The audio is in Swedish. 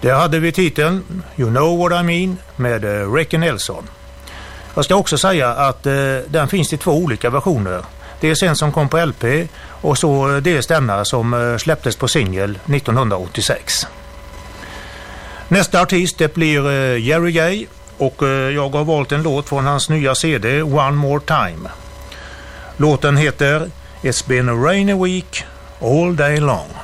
Där hade vi titeln You Know What I Mean med Ricky Nelson. Jag ska också säga att den finns i 2 olika versioner. Dels en som kom på LP och så dels denna som släpptes på singel 1986. Nästa artist det blir Jerry Gay och jag har valt en låt från hans nya CD One More Time. Låten heter It's Been a Rainy Week All Day Long.